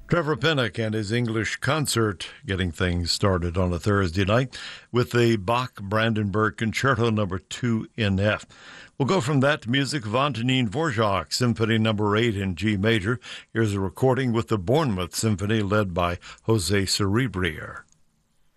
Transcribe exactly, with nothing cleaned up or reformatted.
Trevor Pinnock and his English concert getting things started on a Thursday night with the Bach Brandenburg Concerto number two in F. We'll go from that to music of Antonin Dvorak, Symphony number eight in G major. Here's a recording with the Bournemouth Symphony led by Jose Cerebrier.